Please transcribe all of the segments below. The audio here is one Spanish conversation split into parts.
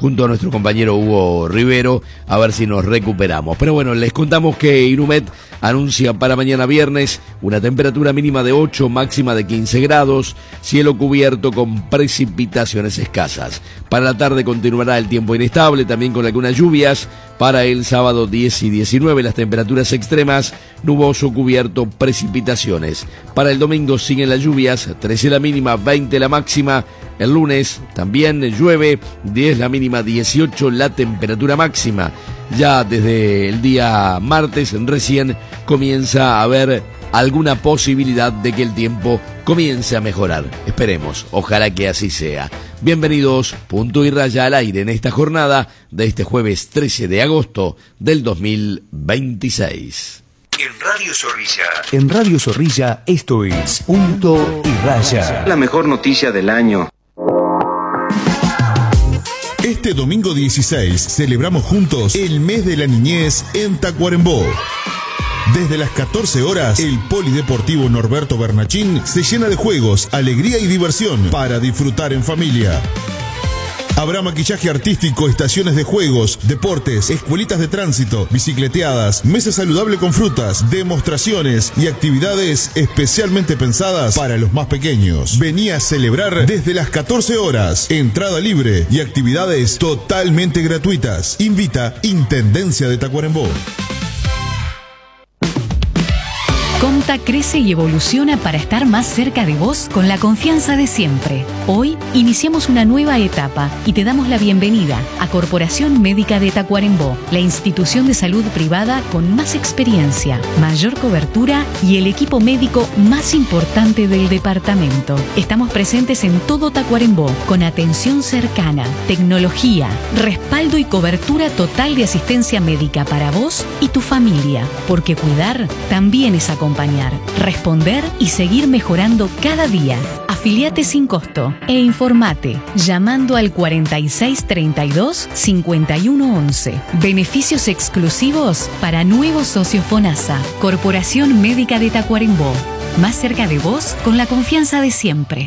junto a nuestro compañero Hugo Rivero, a ver si nos recuperamos. Pero bueno, les contamos que Inumet anuncia para mañana viernes una temperatura mínima de 8, máxima de 15 grados, cielo cubierto con precipitaciones escasas. Para la tarde continuará el tiempo inestable, también con algunas lluvias. Para el sábado 10 y 19 las temperaturas extremas, nuboso, cubierto, precipitaciones. Para el domingo siguen las lluvias, 13 la mínima, 20 la máxima. El lunes también llueve, 10 la mínima, 18 la temperatura máxima. Ya desde el día martes recién comienza a haber alguna posibilidad de que el tiempo comience a mejorar. Esperemos, ojalá que así sea. Bienvenidos, punto y raya al aire en esta jornada de este jueves 13 de agosto del 2026. En Radio Zorrilla esto es Punto y Raya. La mejor noticia del año. Este domingo 16 celebramos juntos el mes de la niñez en Tacuarembó. Desde las 14 horas, el Polideportivo Norberto Bernachín se llena de juegos, alegría y diversión para disfrutar en familia. Habrá maquillaje artístico, estaciones de juegos, deportes, escuelitas de tránsito, bicicleteadas, mesa saludable con frutas, demostraciones y actividades especialmente pensadas para los más pequeños. Vení a celebrar desde las 14 horas, entrada libre y actividades totalmente gratuitas. Invita Intendencia de Tacuarembó. Comta crece y evoluciona para estar más cerca de vos con la confianza de siempre. Hoy iniciamos una nueva etapa y te damos la bienvenida a Corporación Médica de Tacuarembó, la institución de salud privada con más experiencia, mayor cobertura y el equipo médico más importante del departamento. Estamos presentes en todo Tacuarembó con atención cercana, tecnología, respaldo y cobertura total de asistencia médica para vos y tu familia, porque cuidar también es acompañar, responder y seguir mejorando cada día. Afiliate sin costo e informate llamando al 4632-5111. Beneficios exclusivos para nuevos socios FONASA. Corporación Médica de Tacuarembó. Más cerca de vos con la confianza de siempre.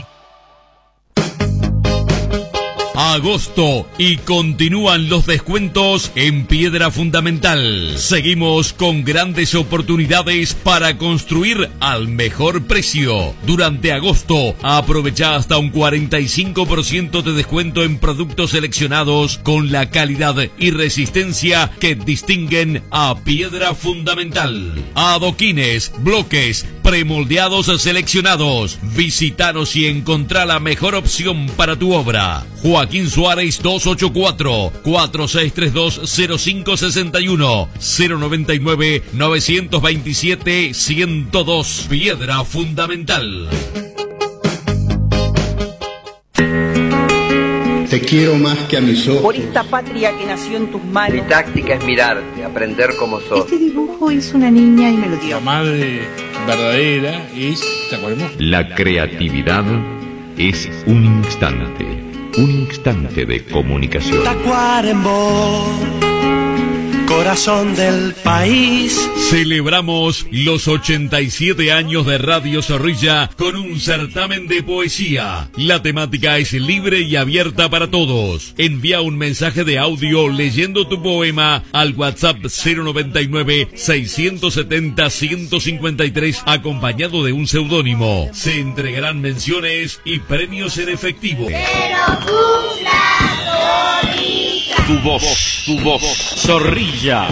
Agosto y continúan los descuentos en Piedra Fundamental. Seguimos con grandes oportunidades para construir al mejor precio. Durante agosto, aprovecha hasta un 45% de descuento en productos seleccionados con la calidad y resistencia que distinguen a Piedra Fundamental. Adoquines, bloques, premoldeados seleccionados. Visítanos y encontrá la mejor opción para tu obra. Joaquín Suárez 284-4632-0561 099-927-102. Piedra Fundamental. Te quiero más que a mis ojos. Por esta patria que nació en tus manos. Mi táctica es mirarte, aprender como sos. Este dibujo es una niña y me lo dio. La madre verdadera es Tacuarembó. La creatividad es un instante de comunicación. Tacuarembó, corazón del país. Celebramos los 87 años de Radio Zorrilla con un certamen de poesía. La temática es libre y abierta para todos. Envía un mensaje de audio leyendo tu poema al WhatsApp 099-670-153 acompañado de un seudónimo. Se entregarán menciones y premios en efectivo. Tu voz. Zorrilla.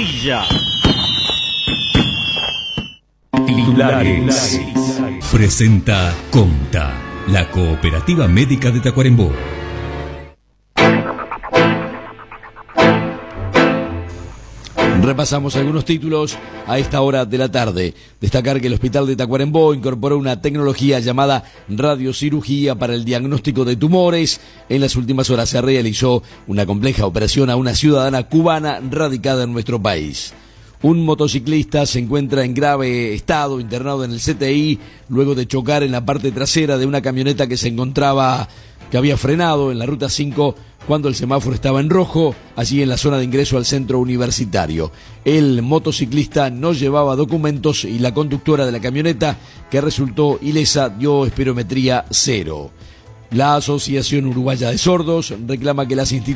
Titulares. Presenta Comta, la Cooperativa Médica de Tacuarembó. Repasamos algunos títulos a esta hora de la tarde. Destacar que el Hospital de Tacuarembó incorporó una tecnología llamada radiocirugía para el diagnóstico de tumores. En las últimas horas se realizó una compleja operación a una ciudadana cubana radicada en nuestro país. Un motociclista se encuentra en grave estado, internado en el CTI, luego de chocar en la parte trasera de una camioneta que había frenado en la ruta 5 cuando el semáforo estaba en rojo, allí en la zona de ingreso al centro universitario. El motociclista no llevaba documentos y la conductora de la camioneta, que resultó ilesa, dio espirometría 0. La Asociación Uruguaya de Sordos reclama que las instituciones